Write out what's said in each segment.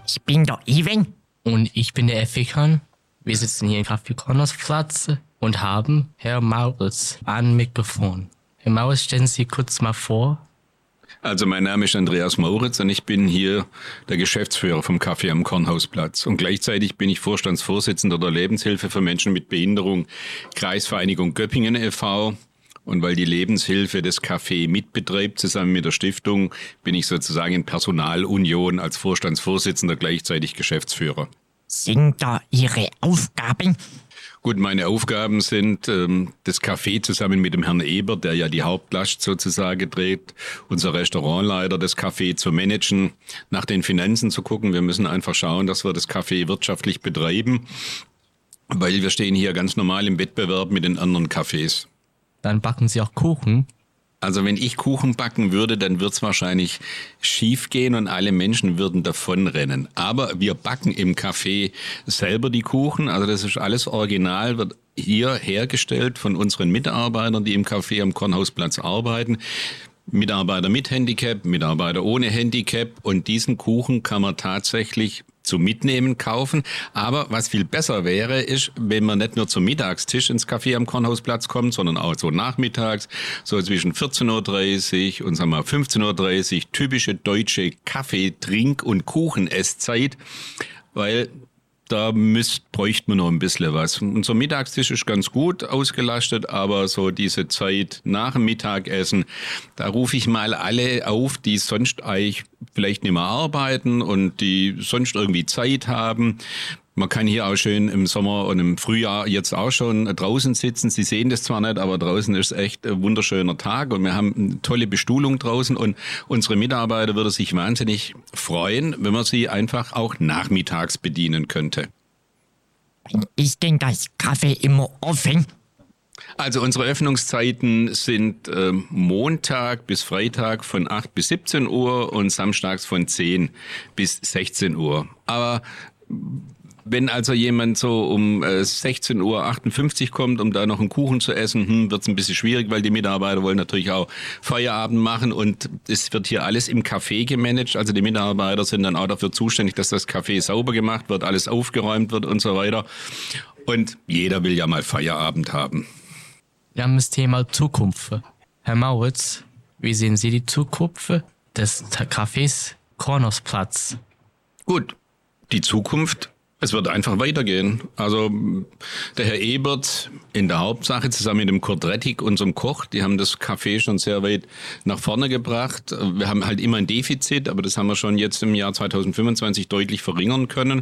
Ich bin der Ivan. Und ich bin der Effikan. Wir sitzen hier im Café Kronosplatz und haben Herr Maurits an Mikrofon. Herr Maurits, stellen Sie sich kurz mal vor. Also mein Name ist Andreas Mauritz und ich bin hier der Geschäftsführer vom Café am Kornhausplatz. Und gleichzeitig bin ich Vorstandsvorsitzender der Lebenshilfe für Menschen mit Behinderung, Kreisvereinigung Göppingen e.V. Und weil die Lebenshilfe das Café mitbetreibt, zusammen mit der Stiftung, bin ich sozusagen in Personalunion als Vorstandsvorsitzender gleichzeitig Geschäftsführer. Sind da Ihre Aufgaben? Gut, meine Aufgaben sind, das Café zusammen mit dem Herrn Ebert, der ja die Hauptlast sozusagen trägt, unser Restaurantleiter, das Café zu managen, nach den Finanzen zu gucken. Wir müssen einfach schauen, dass wir das Café wirtschaftlich betreiben, weil wir stehen hier ganz normal im Wettbewerb mit den anderen Cafés. Dann backen Sie auch Kuchen. Also wenn ich Kuchen backen würde, dann wird's wahrscheinlich schief gehen und alle Menschen würden davonrennen. Aber wir backen im Café selber die Kuchen. Also das ist alles original, wird hier hergestellt von unseren Mitarbeitern, die im Café am Kornhausplatz arbeiten. Mitarbeiter mit Handicap, Mitarbeiter ohne Handicap. Und diesen Kuchen kann man tatsächlich zum Mitnehmen kaufen. Aber was viel besser wäre, ist, wenn man nicht nur zum Mittagstisch ins Café am Kornhausplatz kommt, sondern auch so nachmittags, so zwischen 14.30 Uhr und 15.30 Uhr, typische deutsche Kaffee-, Trink- und Kuchenesszeit, weil da bräuchte man noch ein bisschen was. Unser Mittagstisch ist ganz gut ausgelastet, aber so diese Zeit nach dem Mittagessen, da rufe ich mal alle auf, die sonst eigentlich vielleicht nicht mehr arbeiten und die sonst irgendwie Zeit haben. Man kann hier auch schön im Sommer und im Frühjahr jetzt auch schon draußen sitzen. Sie sehen das zwar nicht, aber draußen ist echt ein wunderschöner Tag und wir haben eine tolle Bestuhlung draußen und unsere Mitarbeiter würden sich wahnsinnig freuen, wenn man sie einfach auch nachmittags bedienen könnte. Ist denn das Café immer offen? Also unsere Öffnungszeiten sind Montag bis Freitag von 8 bis 17 Uhr und samstags von 10 bis 16 Uhr. Aber wenn also jemand so um 16.58 Uhr kommt, um da noch einen Kuchen zu essen, wird es ein bisschen schwierig, weil die Mitarbeiter wollen natürlich auch Feierabend machen und es wird hier alles im Café gemanagt. Also die Mitarbeiter sind dann auch dafür zuständig, dass das Café sauber gemacht wird, alles aufgeräumt wird und so weiter. Und jeder will ja mal Feierabend haben. Wir haben das Thema Zukunft. Herr Maurits, wie sehen Sie die Zukunft des Cafés Kronosplatz? Gut, die Zukunft. Es wird einfach weitergehen. Also der Herr Ebert in der Hauptsache zusammen mit dem Kurt Rettig, unserem Koch, die haben das Café schon sehr weit nach vorne gebracht. Wir haben halt immer ein Defizit, aber das haben wir schon jetzt im Jahr 2025 deutlich verringern können.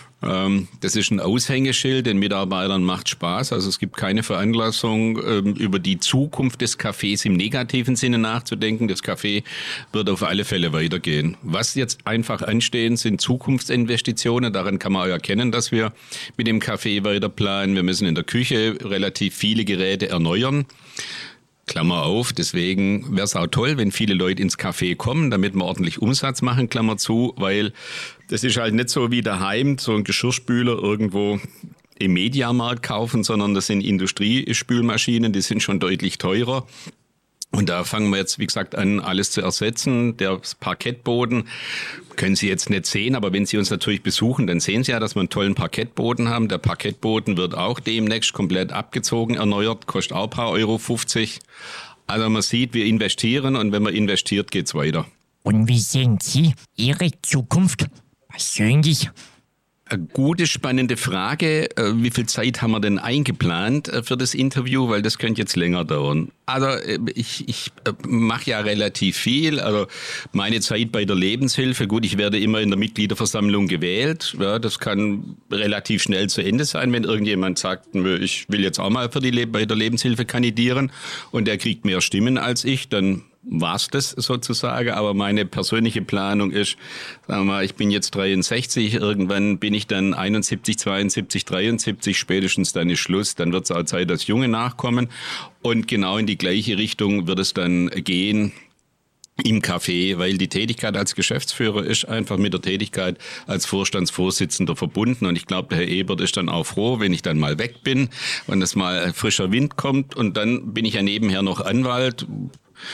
Das ist ein Aushängeschild, den Mitarbeitern macht Spaß. Also es gibt keine Veranlassung, über die Zukunft des Cafés im negativen Sinne nachzudenken. Das Café wird auf alle Fälle weitergehen. Was jetzt einfach anstehen, sind Zukunftsinvestitionen. Daran kann man auch erkennen, dass wir mit dem Café weiter planen. Wir müssen in der Küche relativ viele Geräte erneuern. Klammer auf, deswegen wäre es auch toll, wenn viele Leute ins Café kommen, damit wir ordentlich Umsatz machen, Klammer zu, weil das ist halt nicht so wie daheim, so ein Geschirrspüler irgendwo im Mediamarkt kaufen, sondern das sind Industriespülmaschinen, die sind schon deutlich teurer. Und da fangen wir jetzt, wie gesagt, an, alles zu ersetzen. Der Parkettboden können Sie jetzt nicht sehen, aber wenn Sie uns natürlich besuchen, dann sehen Sie ja, dass wir einen tollen Parkettboden haben. Der Parkettboden wird auch demnächst komplett abgezogen, erneuert, kostet auch ein paar Euro 50. Also man sieht, wir investieren und wenn man investiert, geht's weiter. Und wie sehen Sie Ihre Zukunft persönlich? Eine gute, spannende Frage. Wie viel Zeit haben wir denn eingeplant für das Interview? Weil das könnte jetzt länger dauern. Also ich mache ja relativ viel. Also meine Zeit bei der Lebenshilfe, gut, ich werde immer in der Mitgliederversammlung gewählt. Ja, das kann relativ schnell zu Ende sein, wenn irgendjemand sagt, ich will jetzt auch mal bei der Lebenshilfe kandidieren und der kriegt mehr Stimmen als ich, dann war's das sozusagen, aber meine persönliche Planung ist, sagen wir mal, ich bin jetzt 63, irgendwann bin ich dann 71, 72, 73, spätestens dann ist Schluss, dann wird es auch Zeit, dass Junge nachkommen und genau in die gleiche Richtung wird es dann gehen im Café, weil die Tätigkeit als Geschäftsführer ist einfach mit der Tätigkeit als Vorstandsvorsitzender verbunden und ich glaube, der Herr Ebert ist dann auch froh, wenn ich dann mal weg bin, wenn das mal frischer Wind kommt und dann bin ich ja nebenher noch Anwalt,